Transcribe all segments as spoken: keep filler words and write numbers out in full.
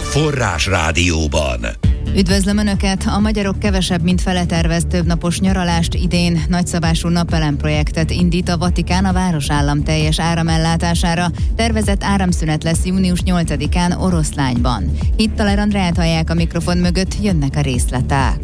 Forrás Rádióban. Üdvözlöm Önöket! A magyarok kevesebb, mint fele tervez többnapos nyaralást idén. Nagyszabású napelem-projektet indít a Vatikán a városállam teljes áramellátására. Tervezett áramszünet lesz június nyolcadikán Oroszlányban. Hittaler Andreát hallják a mikrofon mögött, jönnek a részletek.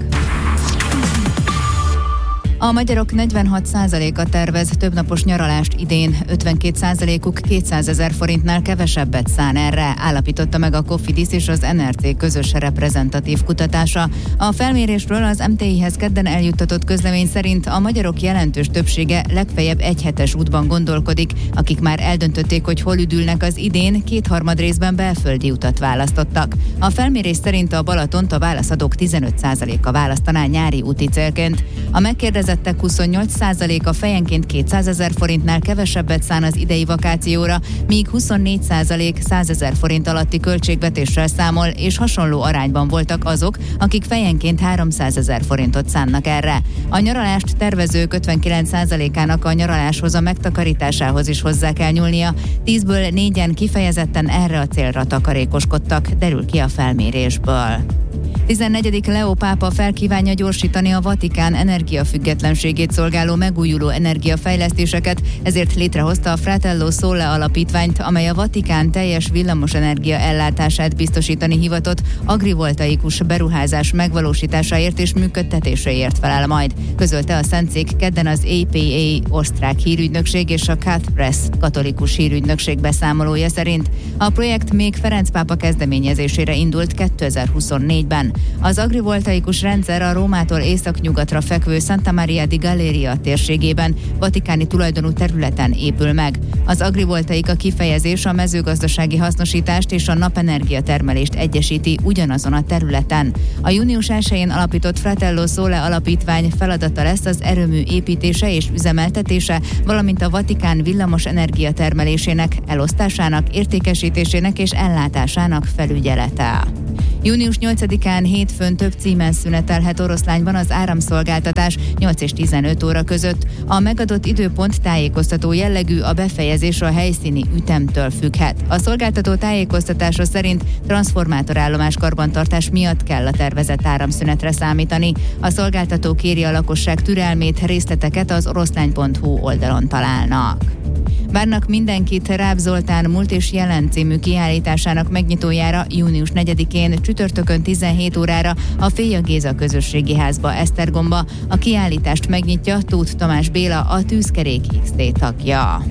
A magyarok negyvenhat százaléka tervez többnapos nyaralást idén, ötvenkét százalékuk kétszázezer forintnál kevesebbet szán erre, állapította meg a Cofidis és az en er cé közös reprezentatív kutatása. A felmérésről az em té i-hez kedden eljuttatott közlemény szerint a magyarok jelentős többsége legfeljebb egy hetes útban gondolkodik, akik már eldöntötték, hogy hol üdülnek az idén, kétharmad részben belföldi utat választottak. A felmérés szerint a Balatont a válaszadók tizenöt százaléka választaná nyári úti célként. A megkérdezett huszonnyolc százaléka fejenként kétszázezer forintnál kevesebbet szán az idei vakációra, míg huszonnégy százalék százezer forint alatti költségvetéssel számol, és hasonló arányban voltak azok, akik fejenként háromszázezer forintot szánnak erre. A nyaralást tervezők ötvenkilenc százalékának a nyaraláshoz, a megtakarításához is hozzá kell nyúlnia, tízből négyen kifejezetten erre a célra takarékoskodtak, derül ki a felmérésből. tizennegyedik Leó pápa felkívánja gyorsítani a Vatikán energiafüggetlenségét szolgáló megújuló energiafejlesztéseket, ezért létrehozta a Fratello Sole alapítványt, amely a Vatikán teljes villamosenergia ellátását biztosítani hivatott agrivoltaikus beruházás megvalósításáért és működtetéséért felel majd. Közölte a Szentszék kedden az á pé á osztrák hírügynökség és a Cat Press katolikus hírügynökség beszámolója szerint. A projekt még Ferenc pápa kezdeményezésére indult kétezer-huszonnégyben. Az agrivoltaikus rendszer a Rómától északnyugatra fekvő Santa Maria di Galeria térségében, vatikáni tulajdonú területen épül meg. Az agrivoltaika kifejezés a mezőgazdasági hasznosítást és a napenergia termelést egyesíti ugyanazon a területen. A június elsején alapított Fratello Sole alapítvány feladata lesz az erőmű építése és üzemeltetése, valamint a Vatikán villamos energia termelésének, elosztásának, értékesítésének és ellátásának felügyelete. június nyolcadikán hétfőn több címen szünetelhet Oroszlányban az áramszolgáltatás nyolc és tizenöt óra között. A megadott időpont tájékoztató jellegű, a befejezés a helyszíni ütemtől függhet. A szolgáltató tájékoztatása szerint transformátorállomás karbantartás miatt kell a tervezett áramszünetre számítani. A szolgáltató kéri a lakosság türelmét, részleteket az oroszlány pont hu oldalon találnak. Várnak mindenkit Ráb Zoltán múlt és jelen című kiállításának megnyitójára június negyedikén csütörtökön tizenhét órára a Féja Géza közösségi házba, Esztergomba. A kiállítást megnyitja Tóth Tamás Béla, a Tűzkerék iksz té tagja.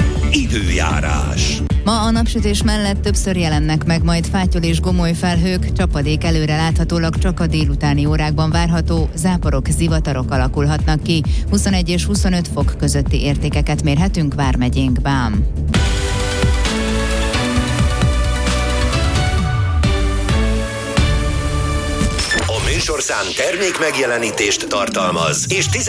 Időjárás. Ma a napsütés mellett többször jelennek meg majd fátyol és gomoly felhők, csapadék előre láthatólag csak a délutáni órákban várható, záporok, zivatarok alakulhatnak ki. huszonegy és huszonöt fok közötti értékeket mérhetünk vármegyénkben. A műsorszám termék megjelenítést tartalmaz, és